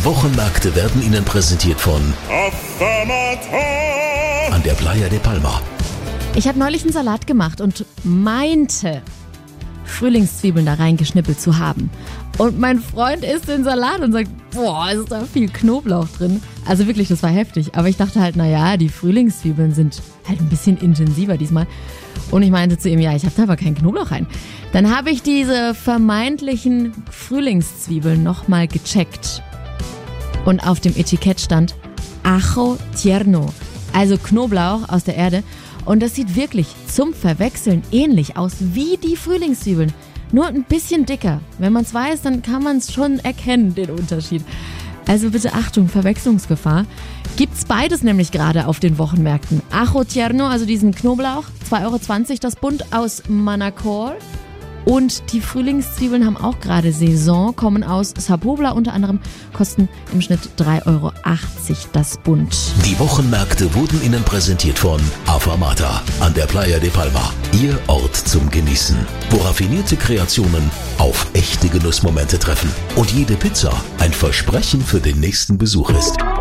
Die Wochenmärkte werden Ihnen präsentiert von an der Playa de Palma. Ich habe neulich einen Salat gemacht und meinte, Frühlingszwiebeln da reingeschnippelt zu haben. Und mein Freund isst den Salat und sagt, boah, ist da viel Knoblauch drin. Also wirklich, das war heftig. Aber ich dachte halt, naja, die Frühlingszwiebeln sind halt ein bisschen intensiver diesmal. Und ich meinte zu ihm, ja, ich habe da aber keinen Knoblauch rein. Dann habe ich diese vermeintlichen Frühlingszwiebeln nochmal gecheckt. Und auf dem Etikett stand Ajo Tierno, also Knoblauch aus der Erde. Und das sieht wirklich zum Verwechseln ähnlich aus wie die Frühlingszwiebeln. Nur ein bisschen dicker. Wenn man es weiß, dann kann man es schon erkennen, den Unterschied. Also bitte Achtung, Verwechslungsgefahr. Gibt's beides nämlich gerade auf den Wochenmärkten. Ajo Tierno, also diesen Knoblauch, 2,20 € das Bund aus Manacor. Und die Frühlingszwiebeln haben auch gerade Saison, kommen aus Sa Pobla unter anderem, kosten im Schnitt 3,80 € das Bund. Die Wochenmärkte wurden Ihnen präsentiert von Afamata an der Playa de Palma. Ihr Ort zum Genießen, wo raffinierte Kreationen auf echte Genussmomente treffen und jede Pizza ein Versprechen für den nächsten Besuch ist.